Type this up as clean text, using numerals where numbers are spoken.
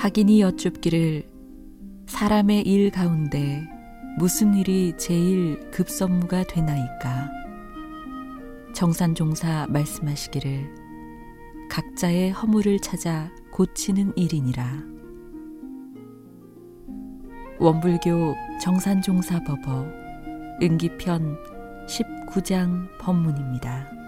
학인이 여쭙기를 사람의 일 가운데 무슨 일이 제일 급선무가 되나이까? 정산종사 말씀하시기를 각자의 허물을 찾아 고치는 일이니라. 원불교 정산종사법어 은기편 19장 법문입니다.